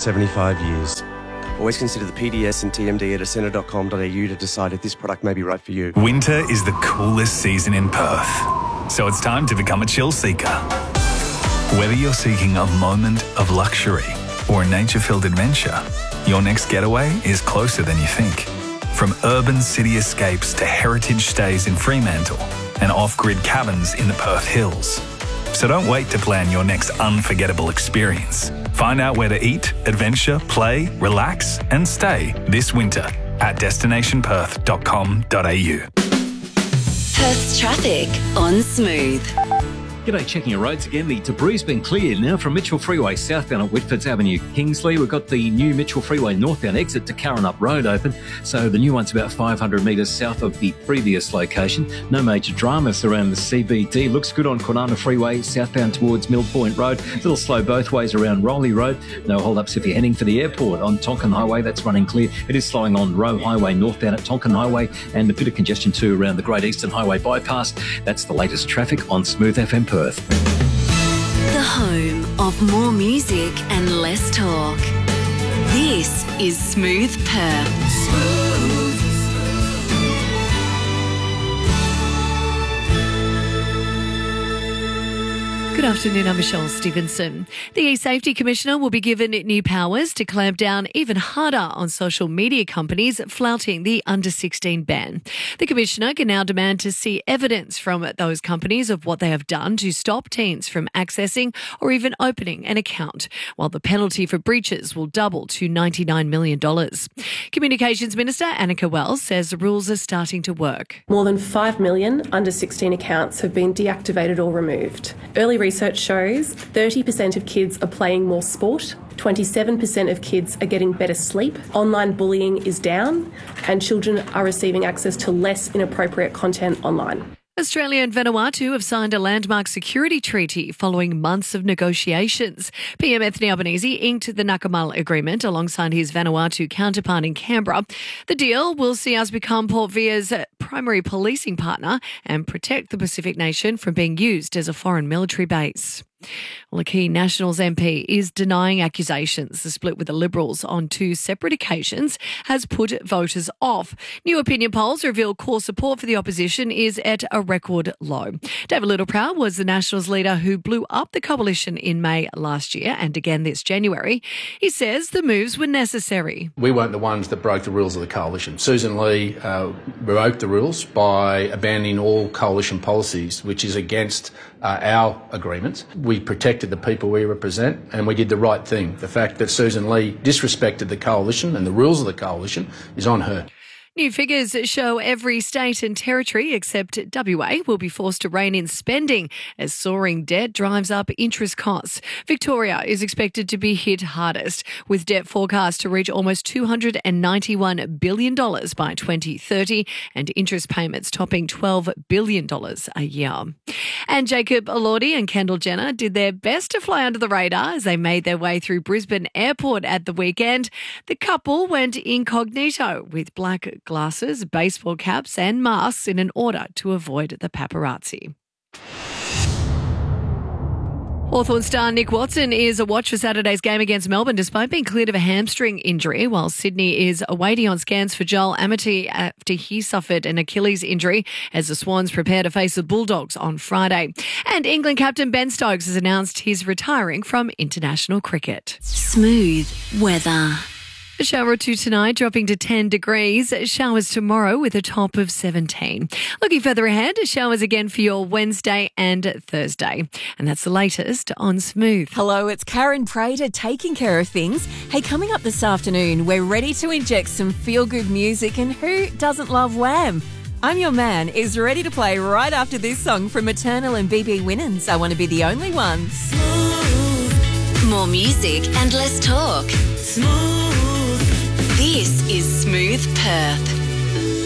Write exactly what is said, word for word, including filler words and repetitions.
seventy-five years. Always consider the P D S and T M D at ascender dot com dot a u to decide if this product may be right for you. Winter is the coolest season in Perth, so it's time to become a chill seeker. Whether you're seeking a moment of luxury or a nature-filled adventure, your next getaway is closer than you think. From urban city escapes to heritage stays in Fremantle and off-grid cabins in the Perth Hills. So don't wait to plan your next unforgettable experience. Find out where to eat, adventure, play, relax and stay this winter at destination perth dot com dot a u. Perth's traffic on Smooth. G'day, checking your roads again. The debris has been cleared now from Mitchell Freeway southbound at Whitfords Avenue, Kingsley. We've got the new Mitchell Freeway northbound exit to Karrinyup Road open. So the new one's about five hundred metres south of the previous location. No major dramas around the C B D. Looks good on Kwinana Freeway southbound towards Mill Point Road. A little slow both ways around Rowley Road. No hold-ups if you're heading for the airport on Tonkin Highway. That's running clear. It is slowing on Roe Highway northbound at Tonkin Highway and a bit of congestion too around the Great Eastern Highway bypass. That's the latest traffic on Smooth F M Perth. The home of more music and less talk. This is Smooth Perth. Smooth. Good afternoon, I'm Michelle Stevenson. The E-Safety Commissioner will be given new powers to clamp down even harder on social media companies flouting the under sixteen ban. The Commissioner can now demand to see evidence from those companies of what they have done to stop teens from accessing or even opening an account, while the penalty for breaches will double to ninety-nine million dollars. Communications Minister Annika Wells says the rules are starting to work. More than five million under sixteen accounts have been deactivated or removed. Early research shows thirty percent of kids are playing more sport, twenty-seven percent of kids are getting better sleep, online bullying is down, and children are receiving access to less inappropriate content online. Australia and Vanuatu have signed a landmark security treaty following months of negotiations. P M Anthony Albanese inked the Nakamal Agreement alongside his Vanuatu counterpart in Canberra. The deal will see us become Port Via's primary policing partner and protect the Pacific nation from being used as a foreign military base. Well, a key Nationals M P is denying accusations. The split with the Liberals on two separate occasions has put voters off. New opinion polls reveal core support for the opposition is at a record low. David Littleproud was the Nationals leader who blew up the coalition in May last year and again this January. He says the moves were necessary. We weren't the ones that broke the rules of the coalition. Susan Lee uh, broke the rules by abandoning all coalition policies, which is against uh, our agreements. We protected the people we represent and we did the right thing. The fact that Susan Lee disrespected the coalition and the rules of the coalition is on her. New figures show every state and territory except W A will be forced to rein in spending as soaring debt drives up interest costs. Victoria is expected to be hit hardest, with debt forecast to reach almost two hundred ninety-one billion dollars by twenty thirty and interest payments topping twelve billion dollars a year. And Jacob Elordi and Kendall Jenner did their best to fly under the radar as they made their way through Brisbane Airport at the weekend. The couple went incognito with black glasses, baseball caps and masks in an order to avoid the paparazzi. Hawthorn star Nick Watson is a watch for Saturday's game against Melbourne despite being cleared of a hamstring injury, while Sydney is awaiting on scans for Joel Amity after he suffered an Achilles injury as the Swans prepare to face the Bulldogs on Friday. And England captain Ben Stokes has announced he's retiring from international cricket. Smooth weather. A shower or two tonight, dropping to ten degrees. Showers tomorrow with a top of seventeen. Looking further ahead, showers again for your Wednesday and Thursday. And that's the latest on Smooth. Hello, it's Karen Prater taking care of things. Hey, coming up this afternoon, we're ready to inject some feel-good music, and who doesn't love Wham? I'm Your Man is ready to play right after this song from Eternal and B B Winans. I Want to Be the Only One. Smooth. More music and less talk. Smooth. This is Smooth Perth.